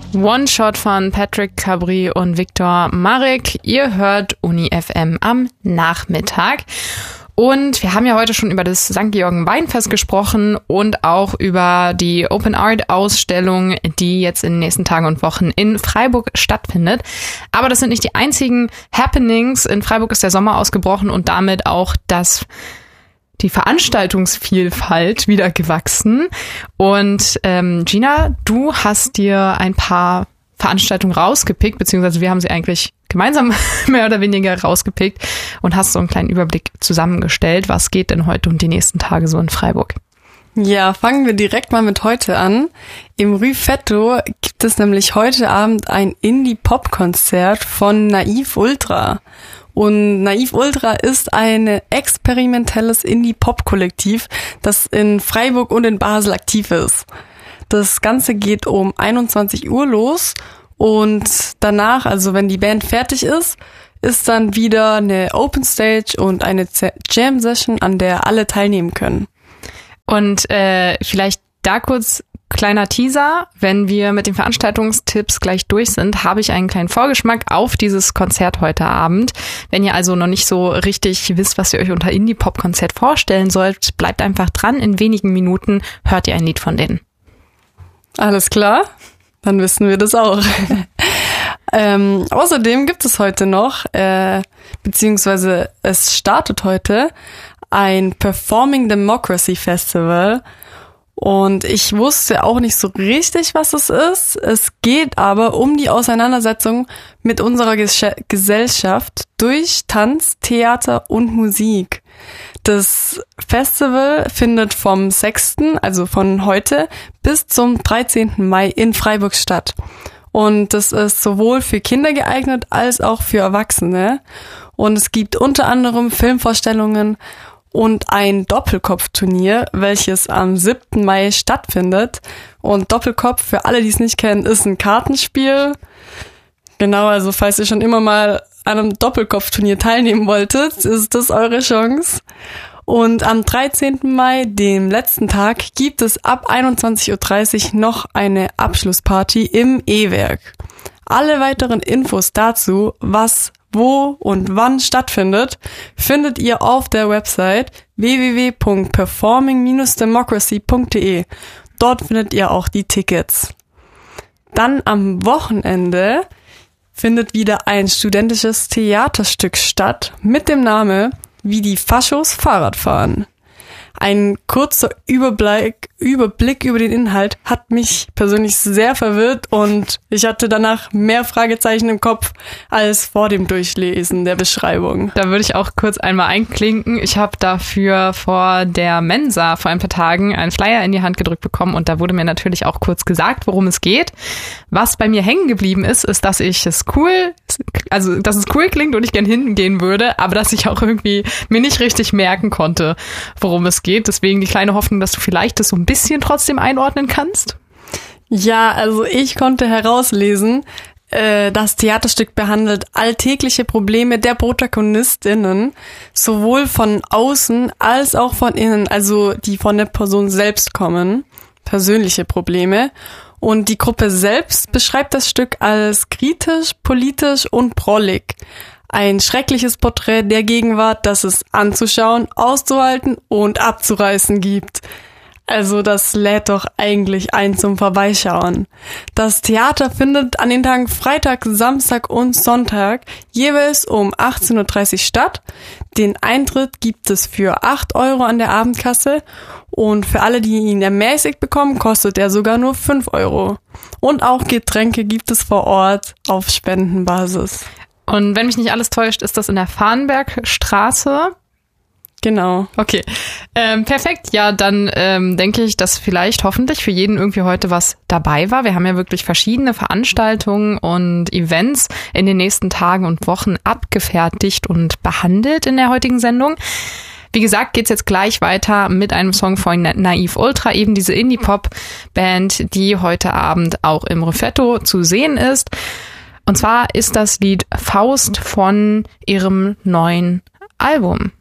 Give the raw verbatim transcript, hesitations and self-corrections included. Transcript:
One Shot von Patrick Cabri und Viktor Marek. Ihr hört Uni F M am Nachmittag. Und wir haben ja heute schon über das Sankt Georgen Weinfest gesprochen und auch über die Open Art Ausstellung, die jetzt in den nächsten Tagen und Wochen in Freiburg stattfindet. Aber das sind nicht die einzigen Happenings. In Freiburg ist der Sommer ausgebrochen und damit auch das die Veranstaltungsvielfalt wieder gewachsen. Und ähm, Gina, du hast dir ein paar Veranstaltungen rausgepickt, beziehungsweise wir haben sie eigentlich gemeinsam mehr oder weniger rausgepickt und hast so einen kleinen Überblick zusammengestellt. Was geht denn heute und die nächsten Tage so in Freiburg? Ja, fangen wir direkt mal mit heute an. Im Rüfetto gibt es nämlich heute Abend ein Indie-Pop-Konzert von Naiv Ultra. Und Naiv Ultra ist ein experimentelles Indie-Pop-Kollektiv, das in Freiburg und in Basel aktiv ist. Das Ganze geht um einundzwanzig Uhr los und danach, also wenn die Band fertig ist, ist dann wieder eine Open Stage und eine Jam-Session, an der alle teilnehmen können. Und äh, vielleicht da kurz kleiner Teaser, wenn wir mit den Veranstaltungstipps gleich durch sind, habe ich einen kleinen Vorgeschmack auf dieses Konzert heute Abend. Wenn ihr also noch nicht so richtig wisst, was ihr euch unter Indie-Pop-Konzert vorstellen sollt, bleibt einfach dran. In wenigen Minuten hört ihr ein Lied von denen. Alles klar, dann wissen wir das auch. ähm, außerdem gibt es heute noch, äh, beziehungsweise es startet heute, ein Performing Democracy Festival. Und ich wusste auch nicht so richtig, was es ist. Es geht aber um die Auseinandersetzung mit unserer Ges- Gesellschaft durch Tanz, Theater und Musik. Das Festival findet vom sechsten, also von heute, bis zum dreizehnten Mai in Freiburg statt. Und das ist sowohl für Kinder geeignet als auch für Erwachsene. Und es gibt unter anderem Filmvorstellungen und ein Doppelkopfturnier, welches am siebten Mai stattfindet. Und Doppelkopf, für alle, die es nicht kennen, ist ein Kartenspiel. Genau, also falls ihr schon immer mal an einem Doppelkopfturnier teilnehmen wolltet, ist das eure Chance. Und am dreizehnten Mai, dem letzten Tag, gibt es ab einundzwanzig Uhr dreißig noch eine Abschlussparty im E-Werk. Alle weiteren Infos dazu, was, wo und wann stattfindet, findet ihr auf der Website w w w punkt performing dash democracy punkt d e. Dort findet ihr auch die Tickets. Dann am Wochenende findet wieder ein studentisches Theaterstück statt mit dem Namen Wie die Faschos Fahrrad fahren. Ein kurzer Überblick, Überblick über den Inhalt hat mich persönlich sehr verwirrt und ich hatte danach mehr Fragezeichen im Kopf als vor dem Durchlesen der Beschreibung. Da würde ich auch kurz einmal einklinken. Ich habe dafür vor der Mensa vor ein paar Tagen einen Flyer in die Hand gedrückt bekommen und da wurde mir natürlich auch kurz gesagt, worum es geht. Was bei mir hängen geblieben ist, ist, dass ich es cool, also dass es cool klingt und ich gern hingehen würde, aber dass ich auch irgendwie mir nicht richtig merken konnte, worum es geht. Deswegen die kleine Hoffnung, dass du vielleicht das so ein bisschen trotzdem einordnen kannst. Ja, also ich konnte herauslesen, äh, das Theaterstück behandelt alltägliche Probleme der Protagonistinnen, sowohl von außen als auch von innen, also die von der Person selbst kommen, persönliche Probleme. Und die Gruppe selbst beschreibt das Stück als kritisch, politisch und prollig. Ein schreckliches Porträt der Gegenwart, das es anzuschauen, auszuhalten und abzureißen gibt. Also das lädt doch eigentlich ein zum Vorbeischauen. Das Theater findet an den Tagen Freitag, Samstag und Sonntag jeweils um achtzehn Uhr dreißig statt. Den Eintritt gibt es für acht Euro an der Abendkasse und für alle, die ihn ermäßigt bekommen, kostet er sogar nur fünf Euro. Und auch Getränke gibt es vor Ort auf Spendenbasis. Und wenn mich nicht alles täuscht, ist das in der Farnbergstraße. Genau. Okay, ähm, perfekt. Ja, dann ähm, denke ich, dass vielleicht hoffentlich für jeden irgendwie heute was dabei war. Wir haben ja wirklich verschiedene Veranstaltungen und Events in den nächsten Tagen und Wochen abgefertigt und behandelt in der heutigen Sendung. Wie gesagt, geht's jetzt gleich weiter mit einem Song von Naiv Ultra, eben diese Indie-Pop-Band, die heute Abend auch im Rüfetto zu sehen ist. Und zwar ist das Lied Faust von ihrem neuen Album.